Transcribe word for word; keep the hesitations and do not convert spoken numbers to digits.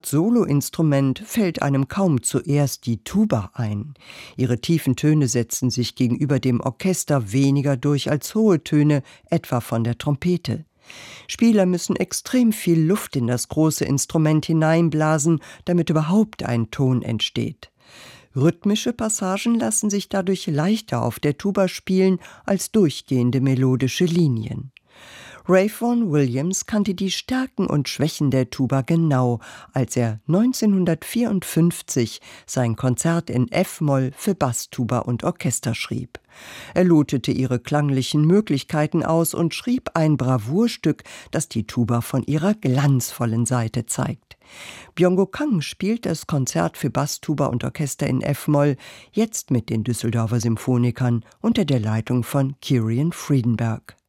Soloinstrument fällt einem kaum zuerst die Tuba ein. Ihre tiefen Töne setzen sich gegenüber dem Orchester weniger durch als hohe Töne, etwa von der Trompete. Spieler müssen extrem viel Luft in das große Instrument hineinblasen, damit überhaupt ein Ton entsteht. Rhythmische Passagen lassen sich dadurch leichter auf der Tuba spielen als durchgehende melodische Linien. Ralph Vaughan Williams kannte die Stärken und Schwächen der Tuba genau, als er neunzehnhundertvierundfünfzig sein Konzert in F-Moll für Basstuba und Orchester schrieb. Er lotete ihre klanglichen Möglichkeiten aus und schrieb ein Bravourstück, das die Tuba von ihrer glanzvollen Seite zeigt. Byung-Go Kang spielt das Konzert für Basstuba und Orchester in F-Moll, jetzt mit den Düsseldorfer Symphonikern unter der Leitung von Kirian Friedenberg.